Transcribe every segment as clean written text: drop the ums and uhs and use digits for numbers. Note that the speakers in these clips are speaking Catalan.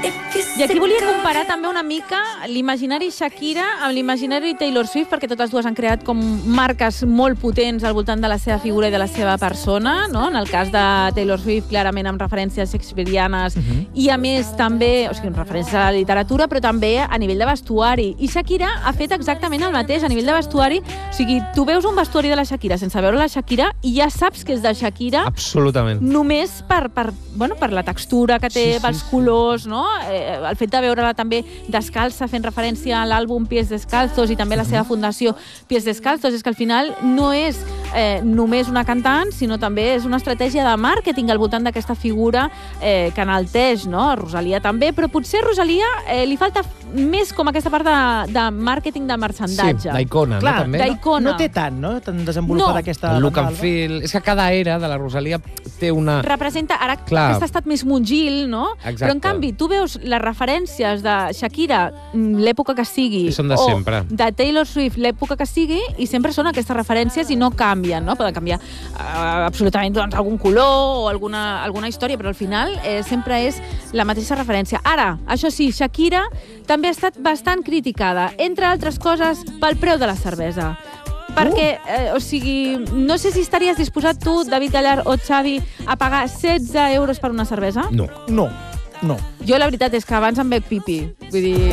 I aquí volia comparar també una mica l'imaginari Shakira amb l'imaginari Taylor Swift, perquè totes dues han creat com marques molt potents al voltant de la seva figura i de la seva persona, no? En el cas de Taylor Swift, clarament amb referències shakespearianes i, a més, també, o sigui, amb referències a la literatura, però també a nivell de vestuari. I Shakira ha fet exactament el mateix a nivell de vestuari. O sigui, tu veus un vestuari de la Shakira sense veure la Shakira i ja saps que és de Shakira. Absolutament. Només per la textura que té, pels colors, no? El fet de veure-la també descalça, fent referència a l'àlbum Pies Descalzos i també a la seva fundació Pies Descalzos, és que al final no és només una cantant, sinó també és una estratègia de màrqueting al voltant d'aquesta figura que enalteix, no? Rosalia també, però potser a Rosalia li falta més com aquesta part de màrqueting de merchandatge. Sí, d'icona, no? També, d'icona. No té tant, no? Tan desenvolupada aquesta... El look and feel... És que cada era de la Rosalia té una... Representa... Ara aquesta ha estat més mongil, no? Exacte. Però, en canvi, tu veus les referències de Shakira, l'època que sigui, I són de sempre. O de Taylor Swift, l'època que sigui, i sempre són aquestes referències i no canvien, no? Poden canviar absolutament doncs, algun color o alguna història, però al final sempre és la mateixa referència. Ara, això sí, Shakira també ha estat bastant criticada, entre altres coses, pel preu de la cervesa. Perquè, o sigui, no sé si estaries disposat tu, David Gallar o Xavi, a pagar 16 euros per una cervesa? No. Jo la veritat és que abans em bec pipi. Vull dir...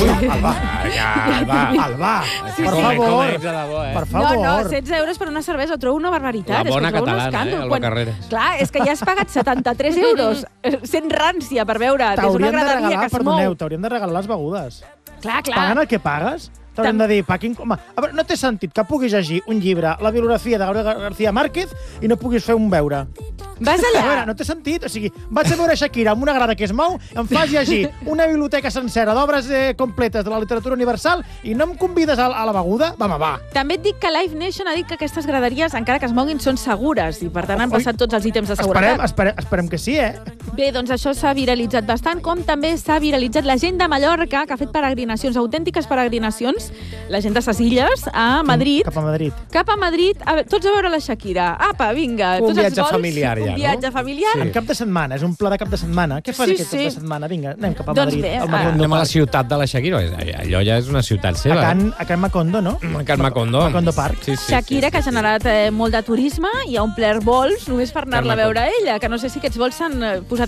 Alba, per favor. Per favor. No, 16 euros per una cervesa, ho trobo una barbaritat. La bona és que catalana, Alba Carreras. Clar, és que ja has pagat 73 euros sent rància per veure des d'una graderia que es mou. Perdoneu, t'hauríem de regalar les begudes. Clar. Pagant el que pagues, t'haurem de dir, home, a veure, no té sentit que puguis llegir un llibre, la biografia de Gabriel García Márquez, i no puguis fer un beure. Vas allà. A veure, no té sentit. O sigui, vaig a veure Shakira amb una grada que es mou, em fas llegir una biblioteca sencera d'obres completes de la literatura universal i no em convides a la beguda? Va. També et dic que Live Nation ha dit que aquestes graderies, encara que es moguin, són segures i, per tant, han passat tots els ítems de seguretat. Esperem que sí, Bé, doncs això s'ha viralitzat bastant, com també s'ha viralitzat la gent de Mallorca, que ha fet peregrinacions, autèntiques peregrinacions, la gent de ses illes, a Madrid. Cap a Madrid, tots a veure la Shakira. Apa, vinga. Un viatge familiar, un viatge familiar. En cap de setmana, és un pla de cap de setmana. Què fas aquest cap de setmana? Vinga, anem cap a Madrid. Anem a la ciutat de la Shakira. Allò ja és una ciutat seva. A Can Macondo, no? A Can Macondo. Macondo Park. Shakira, que ha generat molt de turisme i ha omplert vols només per anar-la a veure ella, que no sé si aquests vols s'han posat